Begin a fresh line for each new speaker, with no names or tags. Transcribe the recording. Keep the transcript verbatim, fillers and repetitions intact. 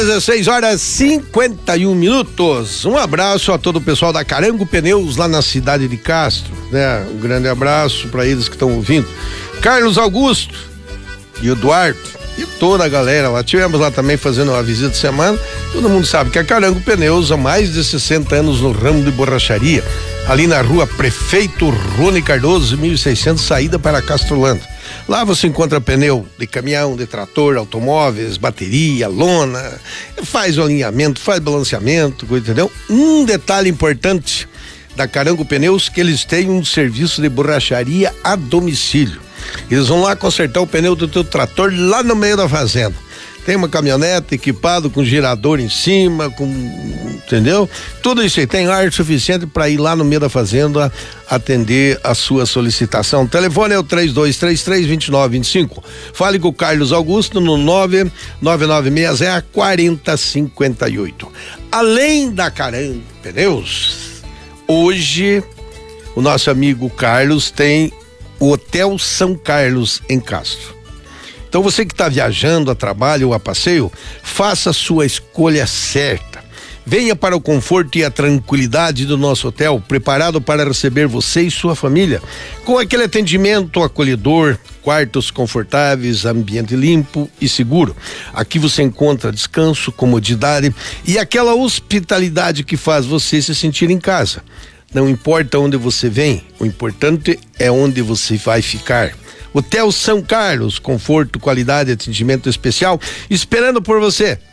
dezesseis horas e cinquenta e um minutos. Um abraço a todo o pessoal da Carango Pneus lá na cidade de Castro, né? Um grande abraço para eles que estão ouvindo. Carlos Augusto e Eduardo e toda a galera lá. Tivemos lá também fazendo uma visita de semana. Todo mundo sabe que a Carango Pneus há mais de sessenta anos no ramo de borracharia, ali na rua Prefeito Rony Cardoso, mil e seiscentos, saída para Castrolando. Lá você encontra pneu de caminhão, de trator, automóveis, bateria, lona, faz o alinhamento, faz balanceamento, entendeu? Um detalhe importante da Carango Pneus, que eles têm um serviço de borracharia a domicílio. Eles vão lá consertar o pneu do teu trator lá no meio da fazenda. Tem uma caminhonete equipada com girador em cima, com, entendeu? Tudo isso aí, tem ar suficiente para ir lá no meio da fazenda atender a sua solicitação. O telefone é o três dois três três, dois nove dois cinco. Fale com o Carlos Augusto no nove nove nove seis zero, quatro zero cinco oito. Além da Carango Pneus, hoje o nosso amigo Carlos tem o Hotel São Carlos em Castro. Então você que está viajando a trabalho ou a passeio, faça a sua escolha certa. Venha para o conforto e a tranquilidade do nosso hotel, preparado para receber você e sua família, com aquele atendimento acolhedor, quartos confortáveis, ambiente limpo e seguro. Aqui você encontra descanso, comodidade e aquela hospitalidade que faz você se sentir em casa. Não importa onde você vem, o importante é onde você vai ficar. Hotel São Carlos, conforto, qualidade, atendimento especial, esperando por você.